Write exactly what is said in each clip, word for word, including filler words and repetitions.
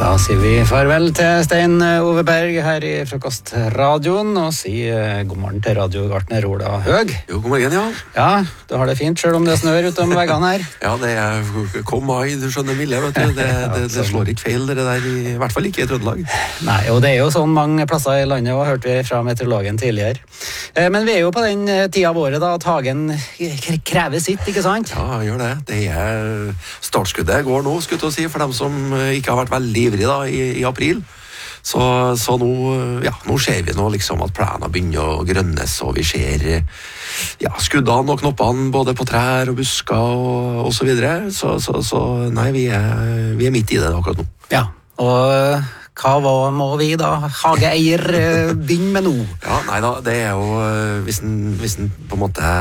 Da sier vi farvel til Stein Ove Berg her i Frokostradioen, og sier god morgen til radiogartner Ola Høg. Jo, god morgen, ja. Ja, du har det fint, selv om det snør utom veggene her. Ja, det er kom mai, du skjønner Mille, vet du. Det, det, det slår ikke feil, det der, i hvert fall ikke i Trøndelag. Nei, og det er jo sånn mange plasser i landet, og hørte vi fra meteorologen tidligere. Men vi er jo på den tida av året da, at hagen krever sitt, ikke sant? Ja, gjør det. Det er startskuddet går nå, skulle jeg si, for dem som ikke har vært veldig ivrig da, i, i april. Så, så nå, ja, nå ser vi nå liksom at plenen begynner å grønnes, og vi ser ja, skuddene og knoppene både på trær og busker og, og så videre. Så, så, så nei, vi er, vi er midt i det akkurat nå. Ja, og hva må vi da, hageeier, begynne med nå? Ja, nei da, det er jo, hvis den, hvis den på en måte,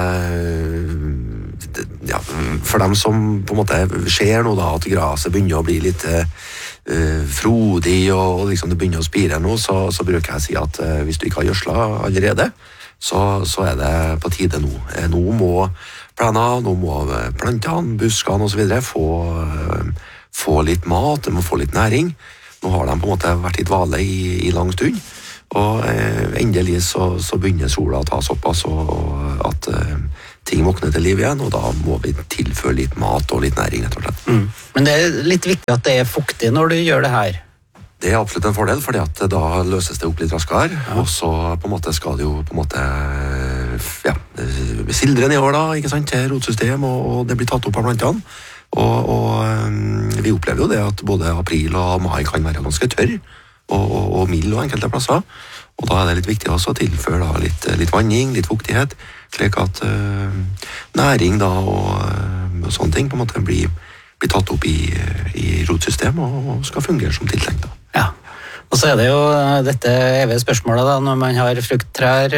ja, for dem som på en måte ser nå da, at graset begynner å bli litt Uh, frodig og, og liksom det begynner å spire nå, så, så bruker jeg å si at uh, hvis du ikke har gjødslet allerede, så, så er det på tide nå. Uh, nå må plenen, nå må plantene, buskene og så videre få, uh, få litt mat, de må få litt næring. Nå har de på en måte vært i dvale i, i lang stund, og uh, endelig så, så begynner sola å ta såpass og at uh, ting våkner til liv igjen, og da må vi tilføre litt mat og litt næring, rett og slett. Mm. Men det er litt viktig at det er fuktig når du gjør det her. Det er absolutt en fordel, fordi at da løses det opp litt raskere, ja. Og så på en måte skal det jo på en måte ja, sildre nedover da, ikke sant, til rotsystem, og, og det blir tatt opp av plantene. Og, og vi opplever jo det at både april og mai kan være ganske tørr, og, og, og mild og enkelte plasser. Og da er det litt viktig også å tilføre da litt, litt vanning, litt fuktighet, slik at uh, næring da og, uh, og sånne ting på en måte blir, blir tatt opp i, i rotsystem og skal fungere som tiltenkt da. Ja, og så er det jo dette evige spørsmålet da, når man har frukttrær,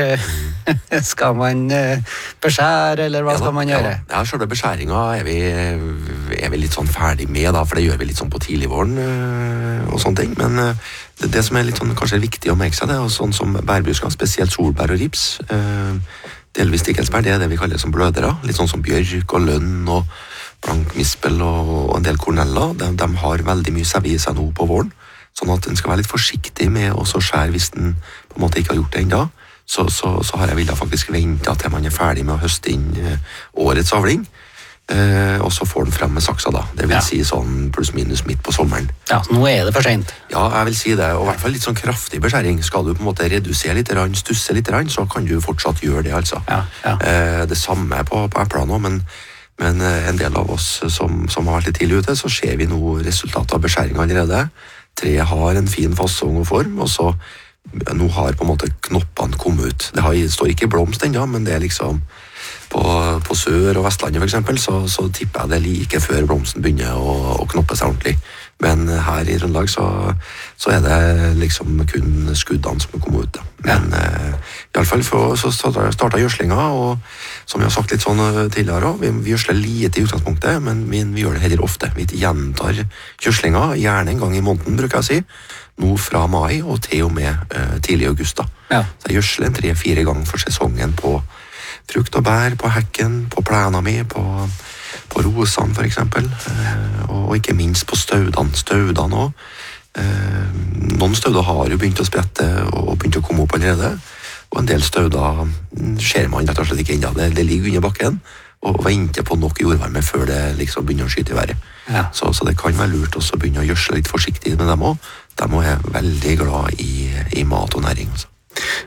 skal man beskjære, eller hva ja, skal man gjøre? Ja, ja selve beskjæringen er vi, er vi litt sånn ferdig med da, for det gjør vi litt sånn på tidligvåren og sånne ting, men det, det som er litt sånn kanskje viktig å merke seg det, og sånn som bærbusker, spesielt solbær og rips, delvis stikkelsbær, det er det vi kaller som blødere, litt sånn som bjørk og lønn og blankmispel og en del korneller, de, de har veldig mye sæve i seg nå på våren, sånn at en skal være litt forsiktig med å så skjære hvis den på en måte ikke har gjort det enda, så, så, så har jeg villet faktisk vente til man er ferdig med å høste inn årets avling, eh, og så får den frem med saksa da, det vil ja. Si sånn pluss minus midt på sommeren. Ja, så nå er det for sent. Ja, jeg vil si det, og i hvert fall litt sånn kraftig beskjæring. Skal du på en måte redusere litt, stusse litt, så kan du fortsatt gjøre det altså. Ja, ja. Eh, det samme på, på eplene nå, men Men en del av oss som, som har vært litt tidlig ute, så ser vi nå resultatet av beskjæring allerede. Treet har en fin fasong og form, og så nå har på en måte knoppene kommet ut. Det, har, det står ikke blomst ennå, men det er liksom på, på Sør- og Vestlandet for eksempel, så, så tipper jeg det like før blomsten begynner å, å knoppe seg ordentlig. Men her i Trøndelag så, så er det liksom kun skuddene som kommer ut. Da. Men ja. eh, i alle fall for, så startet gjødslinga, og som vi har sagt litt sånn tidligere også, vi, vi gjødsler lite i utgangspunktet, men vi, vi gjør det heller ofte. Vi gjentar gjødslinga, gjerne en gang i måneden, bruker jeg å si, nå fra mai og til og med eh, tidlig i august. Da. Ja. Så jeg gjødsler tre-fire ganger for sesongen på frukt og bær, på hekken, på plena mi, på på rosene for eksempel, og ikke minst på staudene, staudene også. Noen stauder har jo begynt å sprette og begynt å komme opp allerede, og en del stauder ser man rett og slett ikke enda. Det, det ligger under bakken, og venter på nok jordvarme før det liksom begynner å skyte i været. Ja. Så, så det kan være lurt også å begynne å gjødsle litt forsiktig med dem også. De er veldig glad i, i mat og næring også.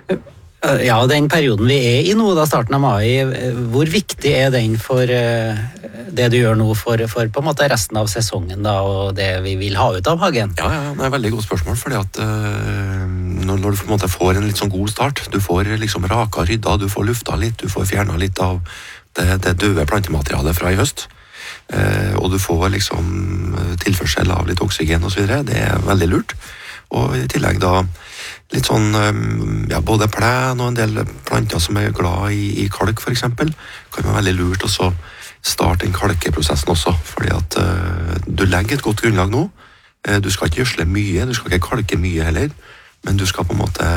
Ja, den perioden vi er i nå, da starten av mai, hvor viktig er den for uh, det du gjør nå for, for på en måte resten av sesongen da, og det vi vil ha ut av hagen? Ja, ja, det er et veldig godt spørsmål, fordi at uh, når, når du på en måte får en litt sånn god start, du får liksom raka rydda, du får lufta litt, du får fjernet litt av det, det døde plantematerialet fra i høst, uh, og du får liksom tilførsel av litt oksygen og så videre, det er veldig lurt, og i tillegg da litt sånn, ja, både plen og en del planter som er glad i, i kalk for eksempel, kan være veldig lurt å så starte den kalkeprosessen også, fordi at uh, du legger et godt grunnlag nå, uh, du skal ikke gjødsle mye, du skal ikke kalke mye heller, men du skal på en måte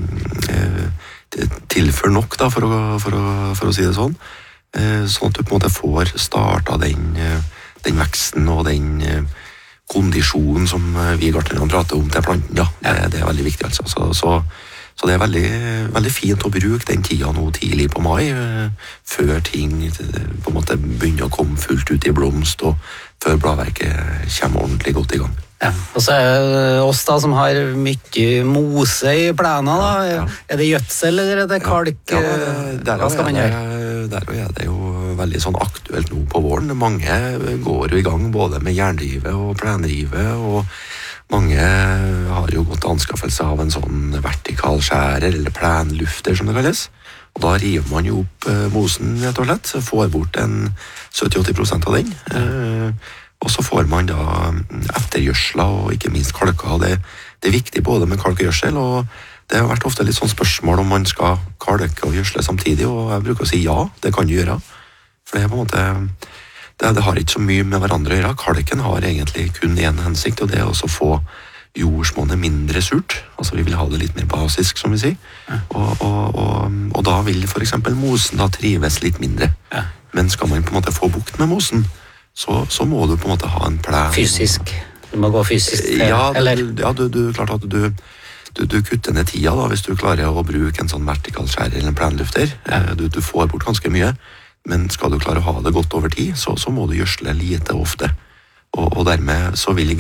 uh, tilføre nok da, for å, for å, for å si det sånn, uh, sånn at du på en måte får startet den, uh, den veksten og den uh, kondisjon som vi gartnerne prater om til planten, ja. Det, det er veldig viktig, altså. Så, så, så det er veldig, veldig fint å bruke den tida nå tidlig på mai, før ting på en måte begynner å komme fullt ut i blomst, og før bladverket kommer ordentlig godt i gang. Ja, og så er det oss da som har mye mose i plena da. Ja, ja. Er det gjødsel eller er det kalk? Ja, ja, der, Hva skal man gjøre? Der er det jo veldig sånn aktuelt nå på våren. Mange går jo i gang både med jernrive og plenrive, og mange har jo gått til anskaffelse av en sånn vertikal skjærer eller plenlufter som det kalles. Og da river man jo opp mosen rett og slett, får bort en sytti til åtti prosent av den. Eh, Og så får man da ettergjørsla og ikke minst kalka. Det, det er viktig både med kalk og gjørsel, og det har vært ofte litt sånn spørsmål om man skal kalke og gjørsle samtidig, og jeg bruker å si ja, det kan du gjøre. For det er på en måte, det, det har ikke så mye med hverandre å gjøre. Kalken har egentlig kun en hensikt, og det er også å få jordsmonnet mindre surt. Altså vi vil ha det litt mer basisk, som vi sier. Ja. Og, og, og, og da vil for eksempel mosen da trives litt mindre. Ja. Men skal man på en måte få bukt med mosen, Så, så må du på en måte ha en plen. Fysisk. Du må gå fysisk til, ja, eller? Du, ja, du, du, klart at du, du, du kutter ned tida da, hvis du klarer å bruke en sånn vertikal skjær eller en plenlufter. Ja. Du, du får bort ganske mye, men skal du klare å ha det godt over tid, så, så må du gjødsle lite og ofte. Og, og dermed så vil